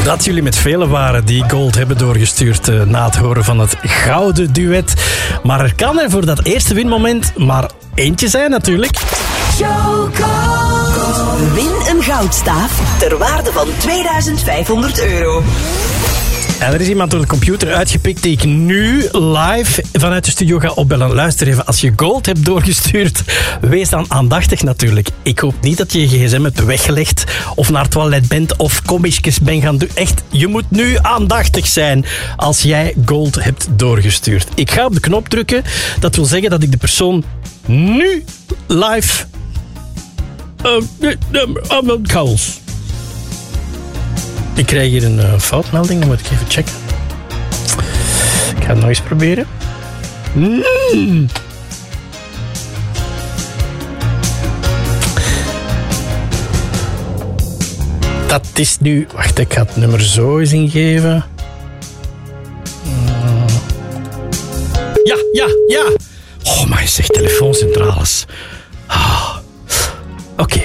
Dat jullie met velen waren die gold hebben doorgestuurd na het horen van het gouden duet. Maar er kan er voor dat eerste winmoment maar eentje zijn natuurlijk. Win een goudstaaf ter waarde van €2500. En er is iemand door de computer uitgepikt die ik nu live vanuit de studio ga opbellen. Luister even, als je gold hebt doorgestuurd, wees dan aandachtig natuurlijk. Ik hoop niet dat je je gsm hebt weggelegd of naar het toilet bent of commissies bent gaan doen. Echt, je moet nu aandachtig zijn als jij gold hebt doorgestuurd. Ik ga op de knop drukken. Dat wil zeggen dat ik de persoon nu live... Chaos. Ik krijg hier een foutmelding, dan moet ik even checken. Ik ga het nog eens proberen. Dat is nu... Wacht, ik ga het nummer zo eens ingeven. Ja. Oh, maar je zegt telefooncentrales. Oké.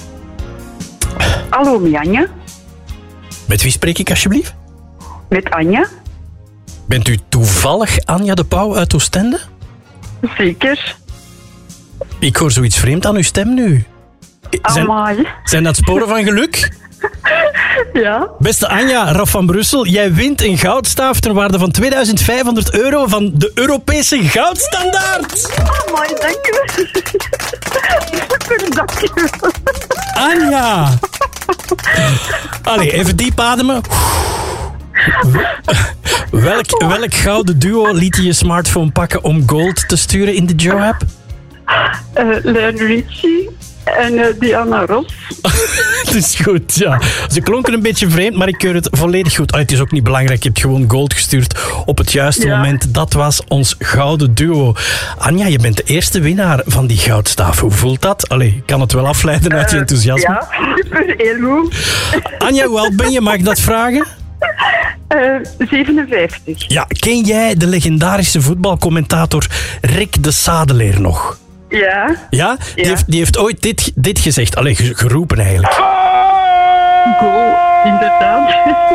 Hallo, Anja. Met wie spreek ik alsjeblieft? Met Anja. Bent u toevallig Anja de Pauw uit Oostende? Zeker. Ik hoor zoiets vreemd aan uw stem nu. Zijn dat sporen van geluk? Ja. Beste Anja, Raf van Brussel, jij wint een goudstaaf ter waarde van €2500 van de Europese Goudstandaard. Amai, dank u. Super, dank u. Anja. Allee, even diep ademen. Welk gouden duo liet je smartphone pakken om gold te sturen in de Joe-app? Lionel Richie en Diana Ross. Het is goed, ja. Ze klonken een beetje vreemd, maar ik keur het volledig goed. Het is ook niet belangrijk, je hebt gewoon gold gestuurd op het juiste moment. Dat was ons gouden duo. Anja, je bent de eerste winnaar van die goudstaaf. Hoe voelt dat? Allee, ik kan het wel afleiden uit je enthousiasme. Ja, super, heel goed. Anja, hoe oud ben je? Mag ik dat vragen? 57. Ja, ken jij de legendarische voetbalcommentator Rick de Sadeleer nog? Ja. Ja? Die heeft ooit dit gezegd. Allee, geroepen eigenlijk. Goal, inderdaad.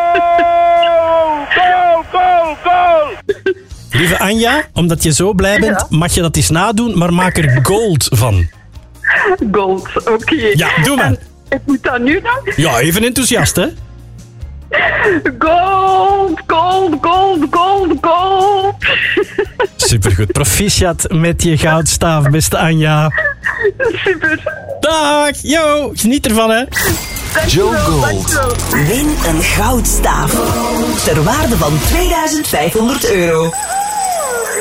Goal! Lieve Anja, omdat je zo blij bent, mag je dat eens nadoen, maar maak er gold van. Gold, oké. Ja, doe maar. En ik moet dat nu dan? Ja, even enthousiast, hè? Gold! Supergoed. Proficiat met je goudstaaf, beste Anja. Super. Dag, yo, geniet ervan, hè. Joe Gold. Win een goudstaaf ter waarde van €2500.